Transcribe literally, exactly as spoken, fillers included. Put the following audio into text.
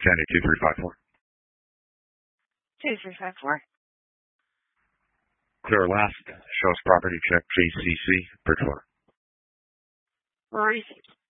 County two three five four. two three five four. Clear last. Show us property check J C C, Bridgewater. Received.